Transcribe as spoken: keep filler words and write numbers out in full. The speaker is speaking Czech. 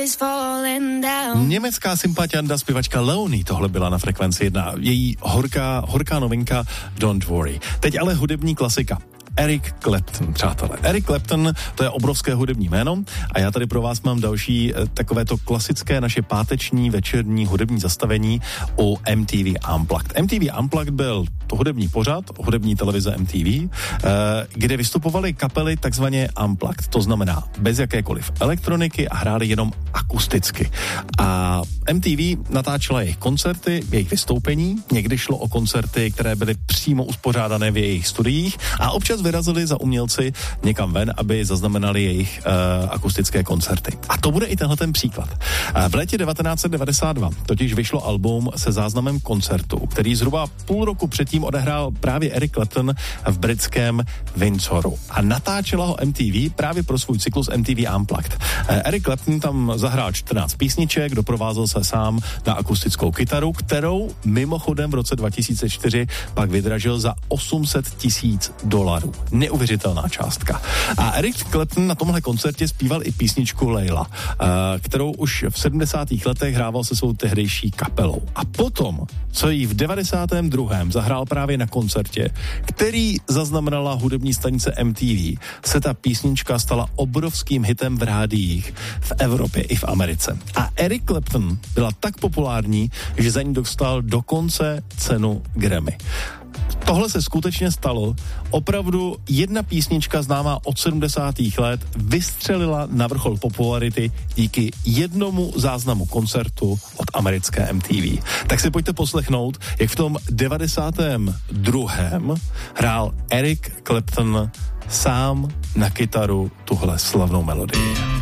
Německá sympatianta zpěvačka Leonie, tohle byla na Frekvenci jedna. Její horká, horká novinka Don't Worry. Teď ale hudební klasika. Eric Clapton, přátelé. Eric Clapton, to je obrovské hudební jméno a já tady pro vás mám další takovéto klasické naše páteční večerní hudební zastavení u M T V Unplugged. M T V Unplugged byl to hudební pořad, hudební televize M T V, kde vystupovaly kapely takzvaně Unplugged, to znamená bez jakékoliv elektroniky a hráli jenom akusticky. A M T V natáčela jejich koncerty, jejich vystoupení, někdy šlo o koncerty, které byly přímo uspořádané v jejich studiích a občas vyrazili za umělci někam ven, aby zaznamenali jejich uh, akustické koncerty. A to bude i tenhle ten příklad. Uh, v létě devatenáct set devadesát dva totiž vyšlo album se záznamem koncertu, který zhruba půl roku předtím odehrál právě Eric Clapton v britském Windsoru. A natáčela ho M T V právě pro svůj cyklus M T V Unplugged. Uh, Eric Clapton tam zahrál čtrnáct písniček, doprovázel se sám na akustickou kytaru, kterou mimochodem v roce dva tisíce čtyři pak vydražil za osm set tisíc dolarů. Neuvěřitelná částka. A Eric Clapton na tomhle koncertě zpíval i písničku Layla, kterou už v sedmdesátých letech hrával se svou tehdejší kapelou. A potom, co jí v devadesátém druhém zahrál právě na koncertě, který zaznamenala hudební stanice M T V, se ta písnička stala obrovským hitem v rádiích v Evropě i v Americe. A Eric Clapton byla tak populární, že za ní dostal dokonce cenu Grammy. Tohle se skutečně stalo. Opravdu jedna písnička známá od sedmdesátých let vystřelila na vrchol popularity díky jednomu záznamu koncertu od americké M T V. Tak si pojďte poslechnout, jak v tom devadesátém druhém hrál Eric Clapton sám na kytaru tuhle slavnou melodii.